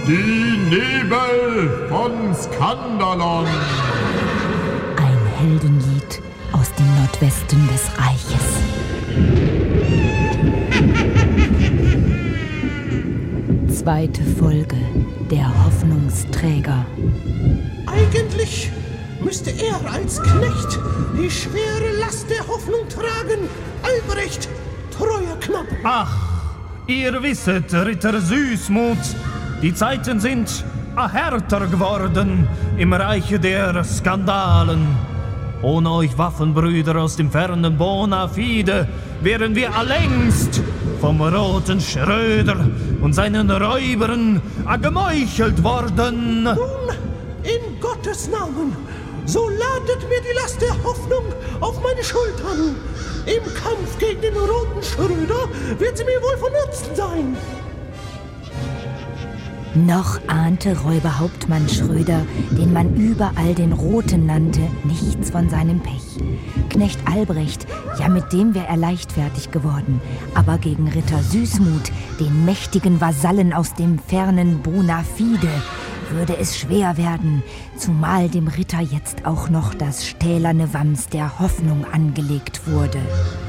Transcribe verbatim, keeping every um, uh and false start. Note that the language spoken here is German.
Die Nebel von Skandalon. Ein Heldenlied aus dem Nordwesten des Reiches. Zweite Folge, der Hoffnungsträger. Eigentlich müsste er als Knecht die schwere Last der Hoffnung tragen. Albrecht, treuer Knapp. Ach, ihr wisset, Ritter Süßmut, die Zeiten sind härter geworden im Reiche der Skandalen. Ohne euch Waffenbrüder aus dem fernen Bonafide wären wir längst vom roten Schröder und seinen Räubern gemeuchelt worden. Nun, in Gottes Namen, so ladet mir die Last der Hoffnung auf meine Schultern. Im Kampf gegen den roten Schröder wird sie mir wohl von Nutzen sein. Noch ahnte Räuberhauptmann Schröder, den man überall den Roten nannte, nichts von seinem Pech. Knecht Albrecht, ja, mit dem wäre er leichtfertig geworden. Aber gegen Ritter Süßmut, den mächtigen Vasallen aus dem fernen Bonafide, würde es schwer werden, zumal dem Ritter jetzt auch noch das stählerne Wams der Hoffnung angelegt wurde.